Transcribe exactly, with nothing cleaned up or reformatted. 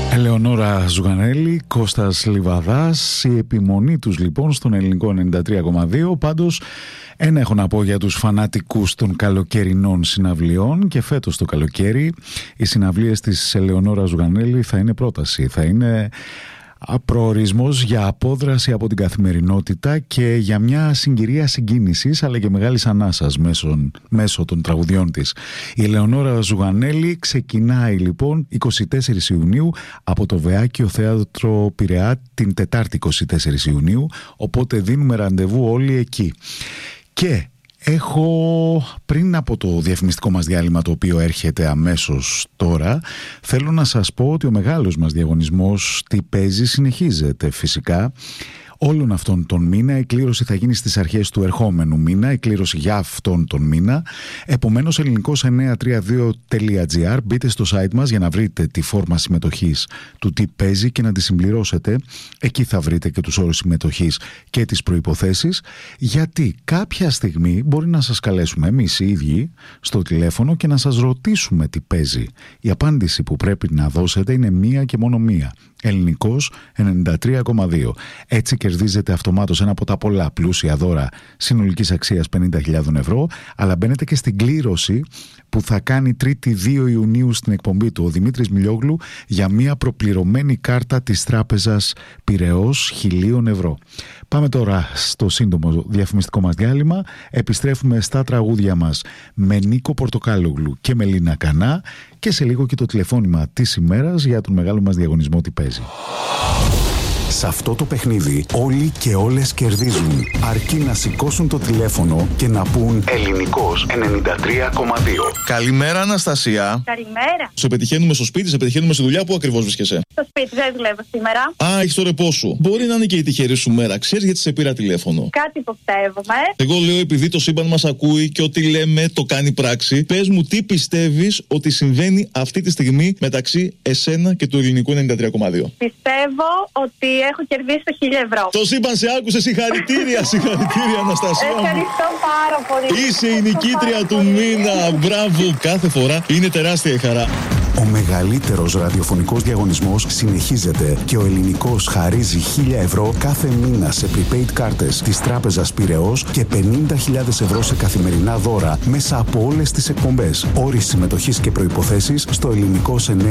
Ελεονόρα Ζουγανέλη, Κώστας Λιβαδάς, η επιμονή τους λοιπόν στον ελληνικό ενενήντα τρία κόμμα δύο. Πάντως ένα έχω να πω για τους φανατικούς των καλοκαιρινών συναυλιών, και φέτος το καλοκαίρι οι συναυλίες της Ελεονόρα Ζουγανέλη θα είναι πρόταση, θα είναι προορισμός για απόδραση από την καθημερινότητα και για μια συγκυρία συγκίνησης αλλά και μεγάλης ανάσας μέσω, μέσω των τραγουδιών της. Η Ελεονόρα Ζουγανέλη ξεκινάει λοιπόν εικοστή τέταρτη Ιουνίου από το Βεάκιο Θέατρο Πειραιά την Τετάρτη εικοστή τέταρτη Ιουνίου, οπότε δίνουμε ραντεβού όλοι εκεί. Και έχω, πριν από το διαφημιστικό μας διάλειμμα το οποίο έρχεται αμέσως τώρα, θέλω να σας πω ότι ο μεγάλος μας διαγωνισμός «Τι παίζει» συνεχίζεται φυσικά. Όλον αυτόν τον μήνα η κλήρωση θα γίνει στις αρχές του ερχόμενου μήνα, η κλήρωση για αυτόν τον μήνα. Επομένως ελληνικός εννιακόσια τριάντα δύο τελεία τζι άρ, μπείτε στο site μας για να βρείτε τη φόρμα συμμετοχής του «Τι παίζει» και να τη συμπληρώσετε. Εκεί θα βρείτε και τους όρους συμμετοχής και τις προϋποθέσεις, γιατί κάποια στιγμή μπορεί να σας καλέσουμε εμείς οι ίδιοι στο τηλέφωνο και να σας ρωτήσουμε τι παίζει. Η απάντηση που πρέπει να δώσετε είναι μία και μόνο μία: ελληνικός ενενήντα τρία κόμμα δύο. Έτσι κερδίζετε αυτομάτως ένα από τα πολλά πλούσια δώρα συνολικής αξίας πενήντα χιλιάδες ευρώ, αλλά μπαίνετε και στην κλήρωση που θα κάνει Τρίτη δύο Ιουνίου στην εκπομπή του ο Δημήτρης Μιλιόγλου για μια προπληρωμένη κάρτα της Τράπεζας Πειραιώς χιλίων ευρώ. Πάμε τώρα στο σύντομο διαφημιστικό μας διάλειμμα. Επιστρέφουμε στα τραγούδια μας με Νίκο Πορτοκάλογλου και Μελίνα Κανά και σε λίγο και το τηλεφώνημα της ημέρας για τον μεγάλο μας διαγωνισμό «Τι παίζει». Σε αυτό το παιχνίδι όλοι και όλες κερδίζουν, αρκεί να σηκώσουν το τηλέφωνο και να πούν ελληνικός ενενήντα τρία κόμμα δύο. Καλημέρα, Αναστασία. Καλημέρα. Σε πετυχαίνουμε στο σπίτι, σε πετυχαίνουμε στη δουλειά. Πού ακριβώς βρίσκεσαι? Στο σπίτι, δεν δουλεύω σήμερα. Α, έχεις το ρεπό σου. Μπορεί να είναι και η τυχερή σου μέρα. Ξέρεις γιατί σε πήρα τηλέφωνο? Κάτι υποψεύομαι. Εγώ λέω, επειδή το σύμπαν μας ακούει και ό,τι λέμε το κάνει πράξη, πες μου τι πιστεύεις ότι συμβαίνει αυτή τη στιγμή μεταξύ εσένα και του ελληνικού ενενήντα τρία κόμμα δύο. Πιστεύω ότι έχω κερδίσει το χίλια ευρώ. Το σύμπαν σε άκουσε. Συγχαρητήρια, συγχαρητήρια, Αναστασία. Ευχαριστώ πάρα πολύ. Είσαι η νικήτρια του μήνα. Μπράβο. Κάθε φορά είναι τεράστια η χαρά. Ο μεγαλύτερος ραδιοφωνικός διαγωνισμός συνεχίζεται και ο ελληνικός χαρίζει χίλια ευρώ κάθε μήνα σε prepaid κάρτες της Τράπεζας Πειραιώς και πενήντα χιλιάδες ευρώ σε καθημερινά δώρα μέσα από όλες τις εκπομπές. Όροι συμμετοχής και προϋποθέσεις στο ελληνικός εννιακόσια